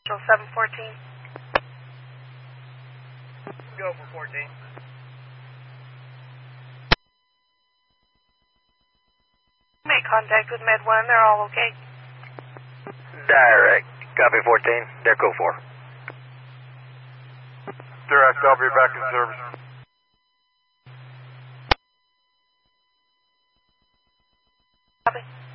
714. Go for 14. Make contact with Med 1. They're all okay. Direct. Copy 14. They're go for. Direct, I'll be back in service. Copy.